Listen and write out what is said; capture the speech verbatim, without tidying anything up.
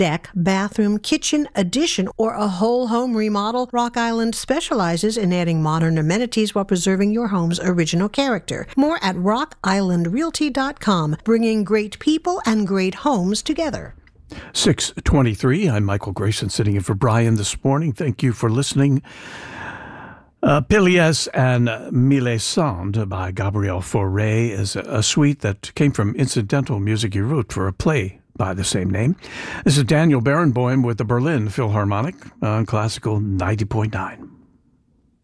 deck, bathroom, kitchen, addition, or a whole home remodel, Rock Island specializes in adding modern amenities while preserving your home's original character. More at rock island realty dot com, bringing great people and great homes together. six twenty-three, I'm Michael Grayson sitting in for Brian this morning. Thank you for listening. Uh, Pilies and Mille Sand by Gabriel Fauré is a, a suite that came from incidental music you wrote for a play by the same name. This is Daniel Barenboim with the Berlin Philharmonic on Classical ninety point nine.